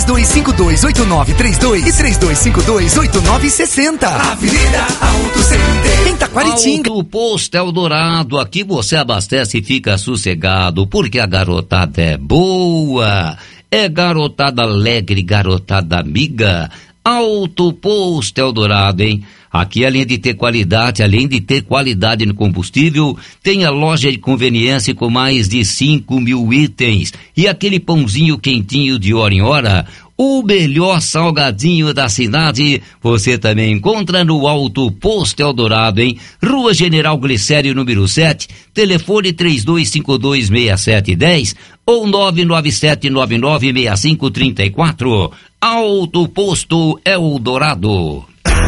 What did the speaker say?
3252-8932 e 3252-8960. Avenida Auto Center, em Taquaritinga. Auto Posto Eldorado, aqui você abastece e fica sossegado, porque a garotada é boa. É garotada alegre, garotada amiga. Auto Posto Eldorado, hein? Aqui, além de ter qualidade no combustível, tem a loja de conveniência com mais de 5.000 itens. E aquele pãozinho quentinho de hora em hora, o melhor salgadinho da cidade, você também encontra no Auto Posto Eldorado, hein? Rua General Glicério, número 7, telefone 3252-6710 ou 99799-6534. Auto Posto Eldorado.